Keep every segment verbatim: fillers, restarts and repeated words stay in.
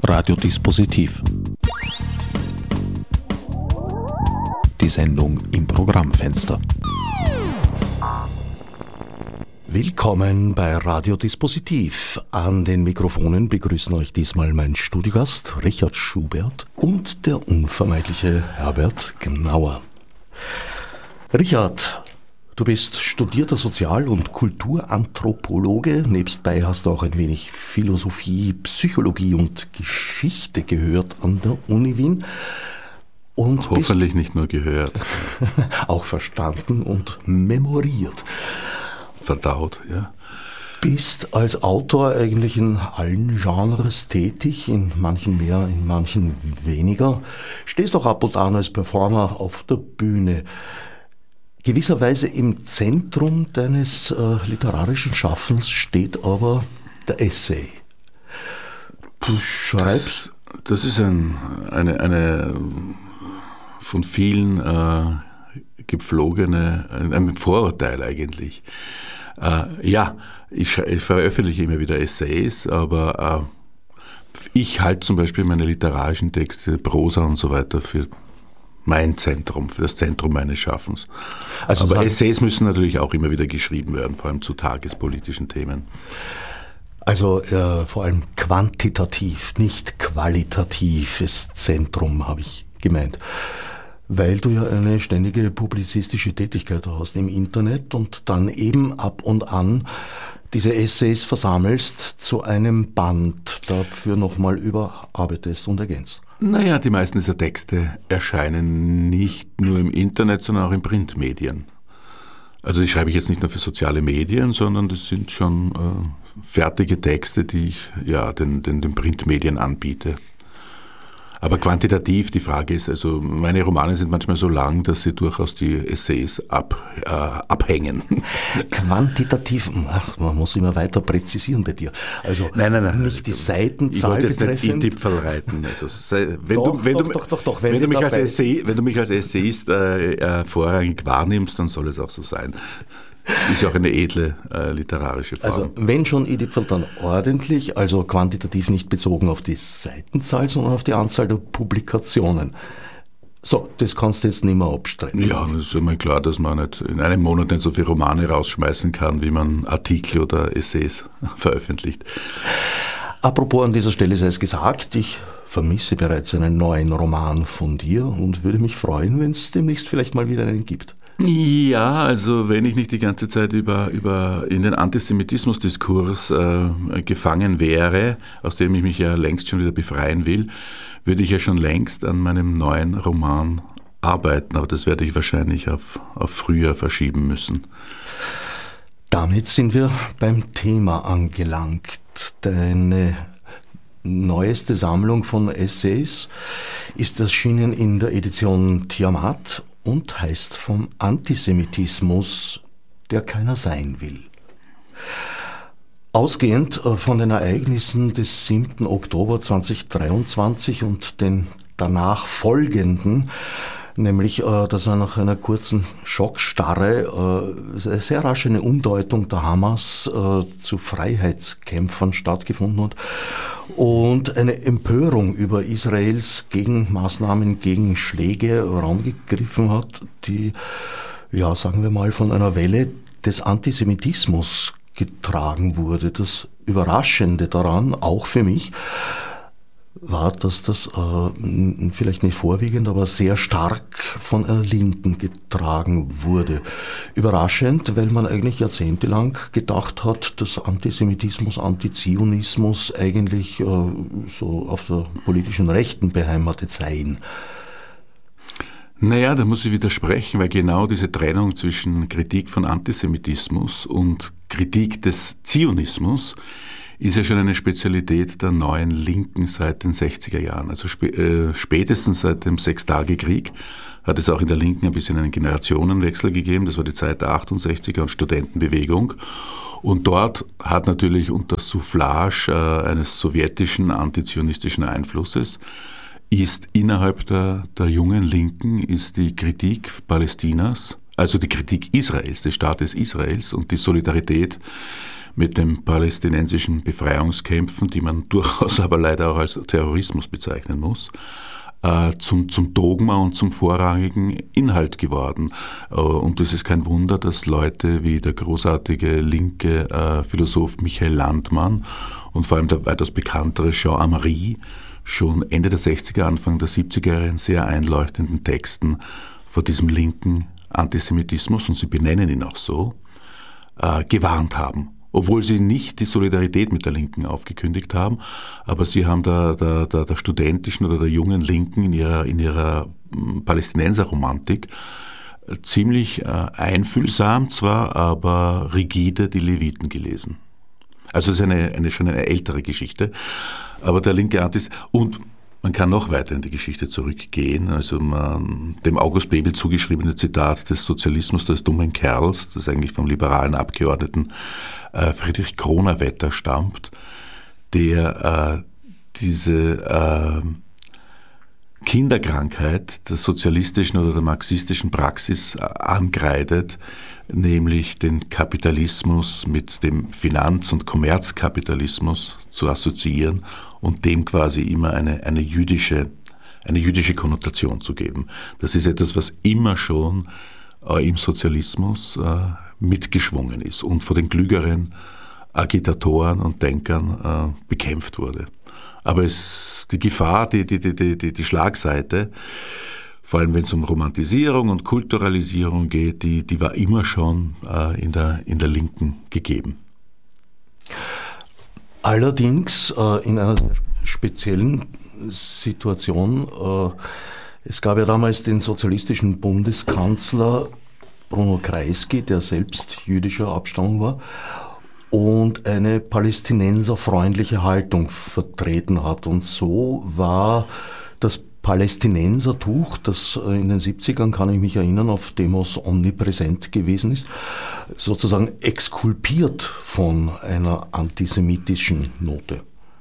Radiodispositiv. Die Sendung im Programmfenster. Willkommen bei Radiodispositiv. An den Mikrofonen begrüßen euch diesmal mein Studiogast Richard Schubert und der unvermeidliche Herbert Gnauer. Richard, du bist studierter Sozial- und Kulturanthropologe. Nebstbei hast du auch ein wenig Philosophie, Psychologie und Geschichte gehört an der Uni Wien. Und hoffentlich nicht nur gehört. Auch verstanden und memoriert. Verdaut, ja. Bist als Autor eigentlich in allen Genres tätig, in manchen mehr, in manchen weniger. Stehst auch ab und an als Performer auf der Bühne. Gewisserweise im Zentrum deines äh, literarischen Schaffens steht aber der Essay. Du schreibst... Das, das ist ein, eine, eine von vielen äh, gepflogene, ein Vorurteil eigentlich. Äh, ja, ich, ich veröffentliche immer wieder Essays, aber äh, ich halte zum Beispiel meine literarischen Texte, Prosa und so weiter für mein Zentrum, für das Zentrum meines Schaffens. Also aber sagen, Essays müssen natürlich auch immer wieder geschrieben werden, vor allem zu tagespolitischen Themen. Also äh, vor allem quantitativ, nicht qualitatives Zentrum, habe ich gemeint. Weil du ja eine ständige publizistische Tätigkeit hast im Internet und dann eben ab und an diese Essays versammelst zu einem Band, dafür nochmal überarbeitest und ergänzt. Naja, die meisten dieser Texte erscheinen nicht nur im Internet, sondern auch in Printmedien. Also die schreibe ich jetzt nicht nur für soziale Medien, sondern das sind schon äh, fertige Texte, die ich ja den, den, den Printmedien anbiete. Aber quantitativ, die Frage ist, also meine Romane sind manchmal so lang, dass sie durchaus die Essays ab, äh, abhängen. Quantitativ, ach, man muss immer weiter präzisieren bei dir. Also nein, nein, nein, nicht die Seitenzahl ich wollte jetzt betreffend. Nicht in Tippfall reiten. Also, wenn doch, du, wenn doch, du, doch, doch, doch, wenn wenn du mich dabei. als Essay, wenn du mich als Essayist äh, äh, vorrangig wahrnimmst, dann soll es auch so sein. Ist ja auch eine edle äh, literarische Form. Also wenn schon Idipfel, dann ordentlich, also quantitativ nicht bezogen auf die Seitenzahl, sondern auf die Anzahl der Publikationen. So, das kannst du jetzt nicht mehr abstreiten. Ja, das ist ja mal klar, dass man nicht in einem Monat nicht so viele Romane rausschmeißen kann, wie man Artikel oder Essays veröffentlicht. Apropos, an dieser Stelle sei es gesagt, ich vermisse bereits einen neuen Roman von dir und würde mich freuen, wenn es demnächst vielleicht mal wieder einen gibt. Ja, also wenn ich nicht die ganze Zeit über, über in den Antisemitismusdiskurs äh, gefangen wäre, aus dem ich mich ja längst schon wieder befreien will, würde ich ja schon längst an meinem neuen Roman arbeiten, aber das werde ich wahrscheinlich auf, auf Frühjahr verschieben müssen. Damit sind wir beim Thema angelangt. Deine neueste Sammlung von Essays ist erschienen in der Edition Tiamat und heißt vom Antisemitismus, der keiner sein will. Ausgehend von den Ereignissen des siebten Oktober zweitausenddreiundzwanzig und den danach folgenden, nämlich dass er nach einer kurzen Schockstarre sehr rasch eine Umdeutung der Hamas zu Freiheitskämpfern stattgefunden hat und eine Empörung über Israels Gegenmaßnahmen, Gegenschläge Raum gegriffen hat, die, ja, sagen wir mal, von einer Welle des Antisemitismus getragen wurde. Das Überraschende daran, auch für mich, war, dass das äh, vielleicht nicht vorwiegend, aber sehr stark von einer Linken getragen wurde. Überraschend, weil man eigentlich jahrzehntelang gedacht hat, dass Antisemitismus, Antizionismus eigentlich äh, so auf der politischen Rechten beheimatet seien. Naja, da muss ich widersprechen, weil genau diese Trennung zwischen Kritik von Antisemitismus und Kritik des Zionismus ist ja schon eine Spezialität der neuen Linken seit den sechziger Jahren. Also sp- äh, spätestens seit dem Sechstagekrieg hat es auch in der Linken ein bisschen einen Generationenwechsel gegeben. Das war die Zeit der achtundsechziger und Studentenbewegung. Und dort hat natürlich unter Soufflage äh, eines sowjetischen antizionistischen Einflusses ist innerhalb der, der jungen Linken ist die Kritik Palästinas, also die Kritik Israels, des Staates Israels und die Solidarität mit den palästinensischen Befreiungskämpfen, die man durchaus aber leider auch als Terrorismus bezeichnen muss, Zum, zum Dogma und zum vorrangigen Inhalt geworden. Und es ist kein Wunder, dass Leute wie der großartige linke äh, Philosoph Michael Landmann und vor allem der weitaus bekanntere Jean Amery schon Ende der sechziger, Anfang der siebziger Jahre in sehr einleuchtenden Texten vor diesem linken Antisemitismus, und sie benennen ihn auch so, äh, gewarnt haben. Obwohl sie nicht die Solidarität mit der Linken aufgekündigt haben, aber sie haben der, der, der, der studentischen oder der jungen Linken in ihrer, in ihrer Palästinenser-Romantik ziemlich äh, einfühlsam zwar, aber rigide die Leviten gelesen. Also es ist eine, eine, schon eine ältere Geschichte, aber der linke Antis... Und man kann noch weiter in die Geschichte zurückgehen, also man, dem August Bebel zugeschriebene Zitat des Sozialismus des dummen Kerls, das eigentlich vom liberalen Abgeordneten äh, Friedrich Kronawetter stammt, der äh, diese äh, Kinderkrankheit der sozialistischen oder der marxistischen Praxis angreitet, nämlich den Kapitalismus mit dem Finanz- und Kommerzkapitalismus zu assoziieren und dem quasi immer eine, eine, jüdische, eine jüdische Konnotation zu geben. Das ist etwas, was immer schon äh, im Sozialismus äh, mitgeschwungen ist und von den klügeren Agitatoren und Denkern äh, bekämpft wurde. Aber es, die Gefahr, die, die, die, die, die Schlagseite, vor allem wenn es um Romantisierung und Kulturalisierung geht, die, die war immer schon äh, in, der, in der Linken gegeben. Allerdings äh, in einer sehr speziellen Situation. Äh, es gab ja damals den sozialistischen Bundeskanzler Bruno Kreisky, der selbst jüdischer Abstammung war und eine palästinenserfreundliche Haltung vertreten hat. Und so war das Palästinensertuch, das in den siebzigern, kann ich mich erinnern, auf Demos omnipräsent gewesen ist, sozusagen exkulpiert von einer antisemitischen Note.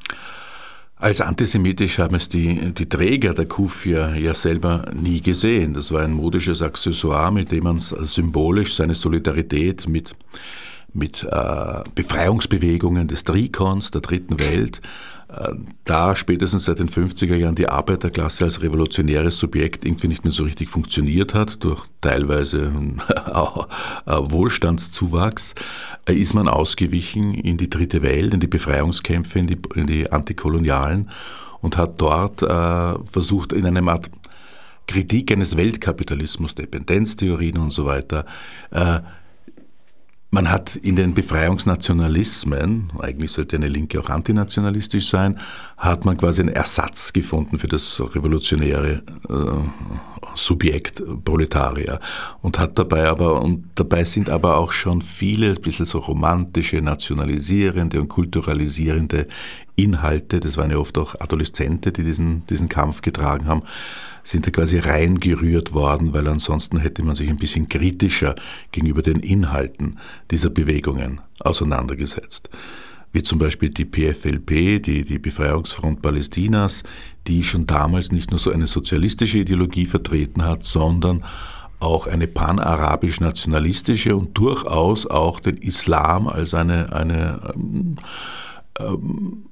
Als antisemitisch haben es die, die Träger der Kufia ja selber nie gesehen. Das war ein modisches Accessoire, mit dem man symbolisch seine Solidarität mit mit äh, Befreiungsbewegungen des Trikons, der Dritten Welt, äh, da spätestens seit den fünfziger Jahren die Arbeiterklasse als revolutionäres Subjekt irgendwie nicht mehr so richtig funktioniert hat, durch teilweise auch äh, Wohlstandszuwachs, äh, ist man ausgewichen in die Dritte Welt, in die Befreiungskämpfe, in die, in die Antikolonialen und hat dort äh, versucht, in einer Art Kritik eines Weltkapitalismus, Dependenztheorien und so weiter, äh, man hat in den Befreiungsnationalismen, eigentlich sollte eine Linke auch antinationalistisch sein, hat man quasi einen Ersatz gefunden für das revolutionäre äh, Subjekt Proletarier und hat dabei aber, und dabei sind aber auch schon viele ein bisschen so romantische, nationalisierende und kulturalisierende Inhalte, das waren ja oft auch Adoleszente, die diesen, diesen Kampf getragen haben, sind da quasi reingerührt worden, weil ansonsten hätte man sich ein bisschen kritischer gegenüber den Inhalten dieser Bewegungen auseinandergesetzt. Wie zum Beispiel die P F L P, die, die Befreiungsfront Palästinas, die schon damals nicht nur so eine sozialistische Ideologie vertreten hat, sondern auch eine panarabisch-nationalistische und durchaus auch den Islam als eine, eine ähm, ähm,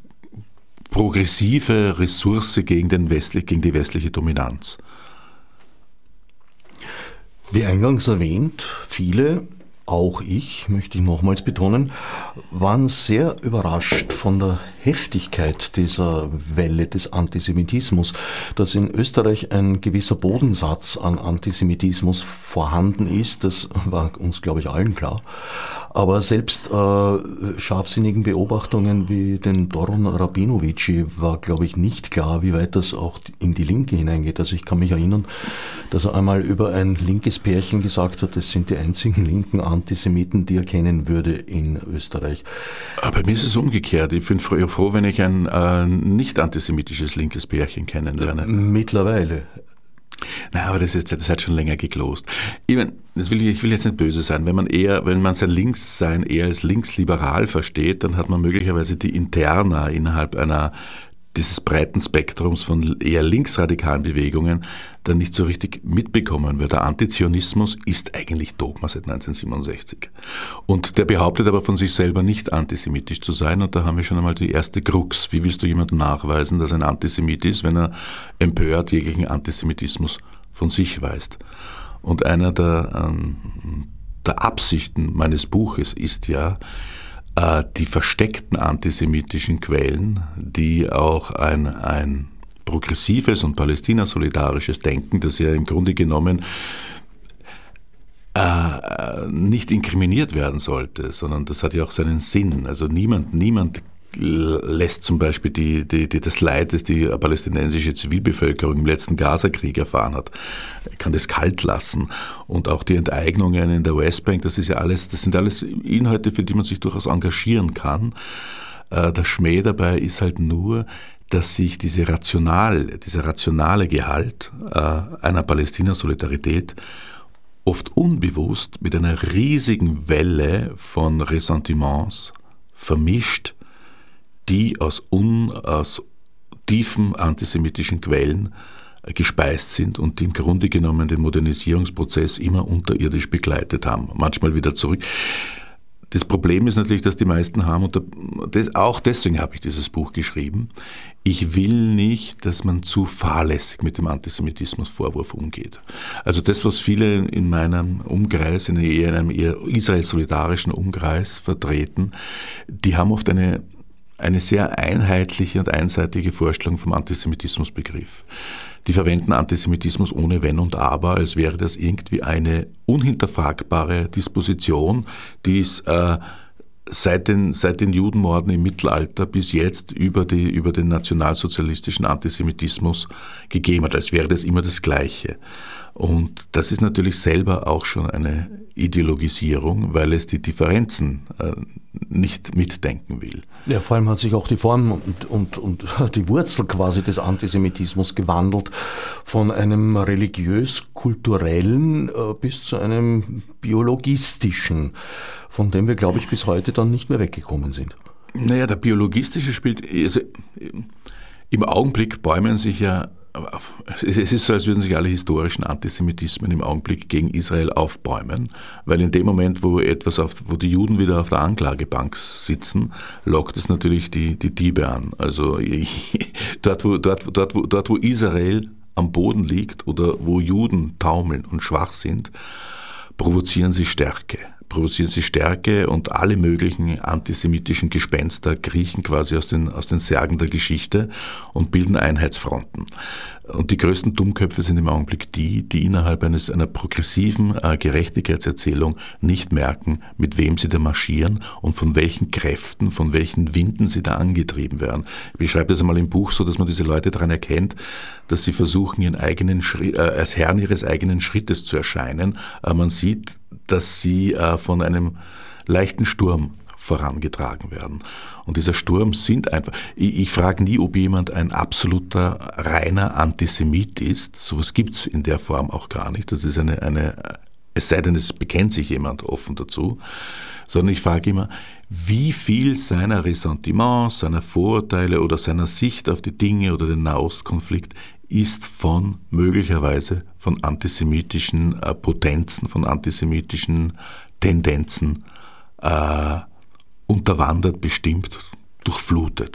progressive Ressource gegen, den westlich, gegen die westliche Dominanz. Wie eingangs erwähnt, viele, auch ich, möchte ich nochmals betonen, waren sehr überrascht von der Heftigkeit dieser Welle des Antisemitismus, dass in Österreich ein gewisser Bodensatz an Antisemitismus vorhanden ist, das war uns, glaube ich, allen klar. Aber selbst äh, scharfsinnigen Beobachtungen wie den Doron Rabinovici war, glaube ich, nicht klar, wie weit das auch in die Linke hineingeht. Also ich kann mich erinnern, dass er einmal über ein linkes Pärchen gesagt hat, das sind die einzigen linken Antisemiten, die er kennen würde in Österreich. Aber bei mir ist es umgekehrt. Ich bin froh, wenn ich ein äh, nicht antisemitisches linkes Pärchen kennenlerne. Mittlerweile. Nein, aber das, ist, das hat schon länger geklost. Ich, mein, das will ich, ich will jetzt nicht böse sein. Wenn man eher, wenn man sein Linkssein eher als linksliberal versteht, dann hat man möglicherweise die Interna innerhalb einer dieses breiten Spektrums von eher linksradikalen Bewegungen dann nicht so richtig mitbekommen, weil der Antizionismus ist eigentlich Dogma seit neunzehnhundertsiebenundsechzig. Und der behauptet aber von sich selber nicht antisemitisch zu sein, und da haben wir schon einmal die erste Krux. Wie willst du jemandem nachweisen, dass er ein Antisemit ist, wenn er empört jeglichen Antisemitismus von sich weist? Und einer der, ähm, der Absichten meines Buches ist ja, die versteckten antisemitischen Quellen, die auch ein, ein progressives und palästinasolidarisches Denken, das ja im Grunde genommen äh, nicht inkriminiert werden sollte, sondern das hat ja auch seinen Sinn. Also niemand, niemand lässt zum Beispiel die, die, die, das Leid, das die palästinensische Zivilbevölkerung im letzten Gaza-Krieg erfahren hat, kann das kalt lassen. Und auch die Enteignungen in der Westbank, das ist ja alles, das sind alles Inhalte, für die man sich durchaus engagieren kann. Der Schmäh dabei ist halt nur, dass sich diese rational, dieser rationale Gehalt einer Palästina-Solidarität oft unbewusst mit einer riesigen Welle von Ressentiments vermischt, die aus, un, aus tiefen antisemitischen Quellen gespeist sind und die im Grunde genommen den Modernisierungsprozess immer unterirdisch begleitet haben, manchmal wieder zurück. Das Problem ist natürlich, dass die meisten haben, und das, auch deswegen habe ich dieses Buch geschrieben, ich will nicht, dass man zu fahrlässig mit dem Antisemitismusvorwurf umgeht. Also das, was viele in meinem Umkreis, in einem eher israel-solidarischen Umkreis vertreten, die haben oft eine eine sehr einheitliche und einseitige Vorstellung vom Antisemitismusbegriff. Die verwenden Antisemitismus ohne Wenn und Aber, als wäre das irgendwie eine unhinterfragbare Disposition, die es äh, seit den, seit den Judenmorden im Mittelalter bis jetzt über, die, über den nationalsozialistischen Antisemitismus gegeben hat, als wäre das immer das Gleiche. Und das ist natürlich selber auch schon eine Ideologisierung, weil es die Differenzen äh, nicht mitdenken will. Ja, vor allem hat sich auch die Form und, und, und die Wurzel quasi des Antisemitismus gewandelt, von einem religiös-kulturellen äh, bis zu einem biologistischen, von dem wir, glaube ich, bis heute dann nicht mehr weggekommen sind. Naja, der biologistische spielt, also, im Augenblick bäumen sich ja, es ist so, als würden sich alle historischen Antisemitismen im Augenblick gegen Israel aufbäumen, weil in dem Moment, wo etwas auf, wo die Juden wieder auf der Anklagebank sitzen, lockt es natürlich die, die Diebe an. Also ich, dort, wo, dort, dort, wo, dort, wo Israel am Boden liegt oder wo Juden taumeln und schwach sind, provozieren sie Stärke. provozieren sie Stärke, und alle möglichen antisemitischen Gespenster kriechen quasi aus den, aus den Särgen der Geschichte und bilden Einheitsfronten. Und die größten Dummköpfe sind im Augenblick die, die innerhalb eines, einer progressiven äh, Gerechtigkeitserzählung nicht merken, mit wem sie da marschieren und von welchen Kräften, von welchen Winden sie da angetrieben werden. Ich beschreibe das einmal im Buch so, dass man diese Leute daran erkennt, dass sie versuchen, ihren eigenen Schritt, äh, als Herren ihres eigenen Schrittes zu erscheinen. Äh, man sieht, dass sie äh, von einem leichten Sturm vorangetragen werden. Und dieser Sturm sind einfach, ich, ich frage nie, ob jemand ein absoluter, reiner Antisemit ist. Sowas gibt es in der Form auch gar nicht. Das ist eine, eine, es sei denn, es bekennt sich jemand offen dazu. Sondern ich frage immer, wie viel seiner Ressentiments, seiner Vorurteile oder seiner Sicht auf die Dinge oder den Nahostkonflikt ist von möglicherweise von antisemitischen äh, Potenzen, von antisemitischen Tendenzen äh, unterwandert, bestimmt, durchflutet.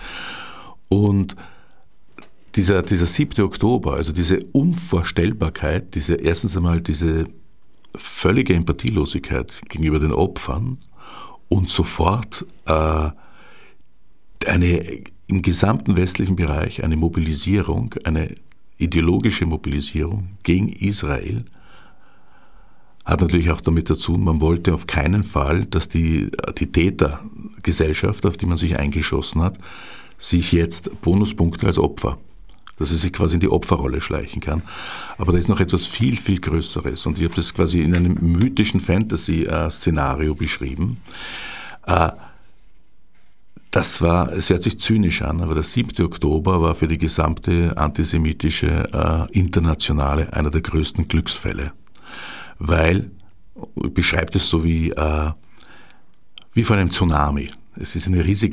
Und dieser, dieser siebte Oktober, also diese Unvorstellbarkeit, diese, erstens einmal diese völlige Empathielosigkeit gegenüber den Opfern und sofort äh, eine im gesamten westlichen Bereich eine Mobilisierung, eine ideologische Mobilisierung gegen Israel, hat natürlich auch damit zu tun, man wollte auf keinen Fall, dass die, die Tätergesellschaft, auf die man sich eingeschossen hat, sich jetzt Bonuspunkte als Opfer, dass sie sich quasi in die Opferrolle schleichen kann. Aber da ist noch etwas viel, viel Größeres. Und ich habe das quasi in einem mythischen Fantasy-Szenario beschrieben. Das war, es hört sich zynisch an, aber der siebte Oktober war für die gesamte antisemitische Internationale einer der größten Glücksfälle. Weil, beschreibt es so wie, äh, wie vor einem Tsunami. Es ist eine riesige